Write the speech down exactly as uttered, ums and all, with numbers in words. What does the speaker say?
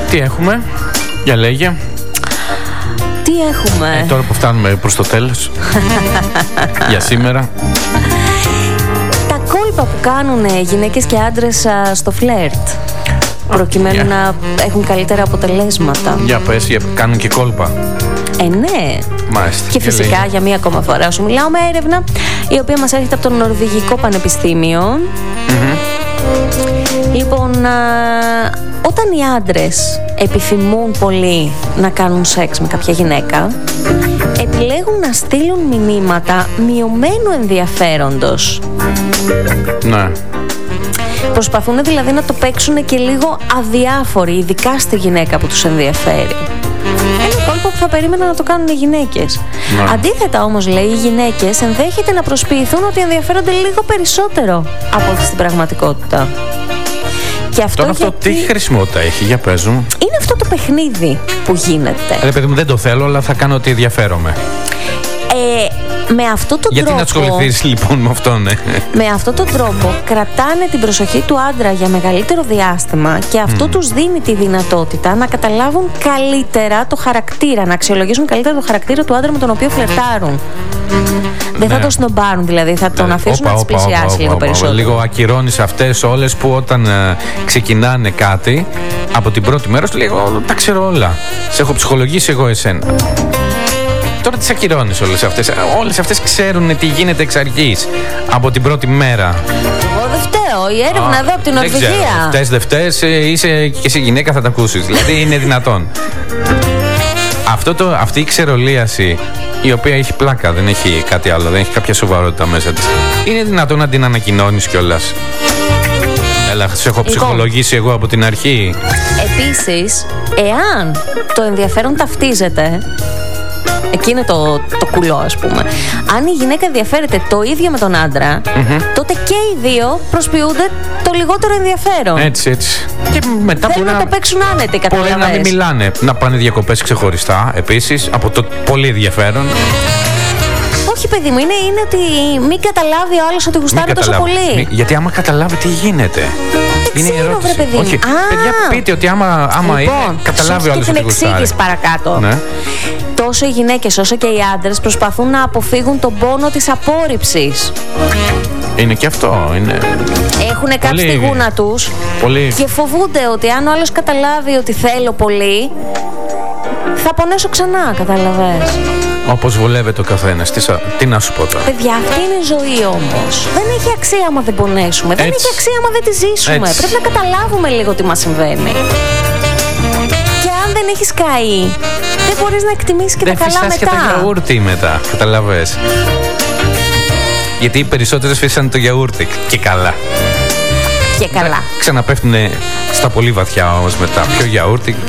Τι έχουμε, για λέγε. Τι έχουμε. Ε, τώρα που φτάνουμε προς το τέλος. Για σήμερα. Τα κόλπα που κάνουν γυναίκες και άντρες στο φλερτ, προκειμένου yeah. να έχουν καλύτερα αποτελέσματα. Για πες, για, κάνουν και κόλπα. Ε, ναι. Μάλιστα. Και φυσικά λέει. Για μία ακόμα φορά σου μιλάω με έρευνα η οποία μας έρχεται από το Νορβηγικό Πανεπιστήμιο. Mm-hmm. Λοιπόν, α, όταν οι άντρες επιθυμούν πολύ να κάνουν σεξ με κάποια γυναίκα, επιλέγουν να στείλουν μηνύματα μειωμένου ενδιαφέροντος. Ναι. Προσπαθούν δηλαδή να το παίξουν και λίγο αδιάφοροι, ειδικά στη γυναίκα που τους ενδιαφέρει. Ένα κόλπο που θα περίμενα να το κάνουν οι γυναίκες. Ναι. Αντίθετα όμως, λέει, οι γυναίκες ενδέχεται να προσποιηθούν ότι ενδιαφέρονται λίγο περισσότερο από ό,τι στην πραγματικότητα. Και αυτό Τώρα γιατί... αυτό τι χρησιμότητα έχει, για πες μου. Είναι αυτό το παιχνίδι που γίνεται. Ρε παιδί μου, δεν το θέλω, αλλά θα κάνω ότι ενδιαφέρομαι. Ε, με αυτό τον Γιατί τρόπο... Γιατί να ασχοληθείς λοιπόν με αυτό, ναι. Με αυτόν τον τρόπο κρατάνε την προσοχή του άντρα για μεγαλύτερο διάστημα και αυτό mm. τους δίνει τη δυνατότητα να καταλάβουν καλύτερα το χαρακτήρα, να αξιολογήσουν καλύτερα το χαρακτήρα του άντρα με τον οποίο φλερτάρουν. Δεν ναι. θα το σνομπάρουν, δηλαδή θα τον ναι. αφήσουν όπα, να τις πλησιάσει όπα, λίγο όπα, περισσότερο. Λίγο ακυρώνεις αυτές όλες που όταν ε, ξεκινάνε κάτι, από την πρώτη μέρα σου λέει, εγώ τα ξέρω όλα. Σε έχω ψυχολογήσει εγώ εσένα. Τώρα τις ακυρώνεις όλες αυτές. Όλες αυτές ξέρουν τι γίνεται εξ αρχής. Από την πρώτη μέρα. Εγώ δεν φταίω. Η έρευνα Α, εδώ από την Νορβηγία. Φταίς δεν φταίς, είσαι και εσύ γυναίκα, θα τα ακούσεις. Δηλαδή είναι δυνατόν. Αυτό το, αυτή η ξερολίαση, η οποία έχει πλάκα, δεν έχει κάτι άλλο, δεν έχει κάποια σοβαρότητα μέσα της. Είναι δυνατόν να την ανακοινώνεις κιόλας. Έλα, σε έχω ψυχολογήσει εγώ από την αρχή. Επίσης, εάν το ενδιαφέρον ταυτίζεται, εκεί είναι το, το κουλό, ας πούμε. Αν η γυναίκα ενδιαφέρεται το ίδιο με τον άντρα, mm-hmm. τότε και οι δύο προσποιούνται το λιγότερο ενδιαφέρον. Έτσι, έτσι. Και μετά θέλουν να, να το παίξουν άνετοι, καταλαβαίνεις. Μπορεί να μην μιλάνε, να πάνε διακοπές ξεχωριστά, επίσης, από το πολύ ενδιαφέρον. Όχι, παιδί μου, είναι, είναι ότι μην καταλάβει ο άλλος ότι γουστάρει τόσο πολύ. Μη, γιατί άμα καταλάβει τι γίνεται. Δεν είναι η ερώτηση. Βρε, παιδί. Όχι, Α, παιδιά, πείτε ότι άμα, άμα λοιπόν, είναι, καταλάβει ο άλλος ότι γουστάρει. Και την εξήγηση παρακάτω. Ναι. Τόσο οι γυναίκες όσο και οι άντρες προσπαθούν να αποφύγουν τον πόνο της απόρριψης. Είναι και αυτό. Είναι... Έχουν κάψει τη γούνα τους πολύ... και φοβούνται ότι αν ο άλλος καταλάβει ότι θέλω πολύ, θα πονέσω ξανά, καταλαβες. Όπως βολεύεται ο καθένας. Τι, τι να σου πω τώρα. Παιδιά, αυτή είναι η ζωή όμως. Δεν έχει αξία άμα δεν πονέσουμε. Έτσι. Δεν έχει αξία άμα δεν τη ζήσουμε. Έτσι. Πρέπει να καταλάβουμε λίγο τι μας συμβαίνει. Και αν δεν έχεις καεί, δεν μπορείς να εκτιμήσεις και δεν τα καλά μετά. Δεν φυσάς και τα γιαούρτι μετά. Καταλαβες. Γιατί οι περισσότερες φύσανε το γιαούρτι. Και καλά. Και καλά. Ξαναπέφτουνε στα πολύ βαθιά όμως μετά. Πιο γιαούρτι